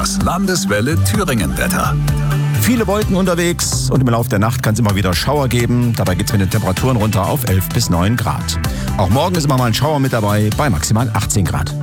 Das Landeswelle Thüringen-Wetter. Viele Wolken unterwegs und im Laufe der Nacht kann es immer wieder Schauer geben. Dabei geht es mit den Temperaturen runter auf 11 bis 9 Grad. Auch morgen ist immer mal ein Schauer mit dabei bei maximal 18 Grad.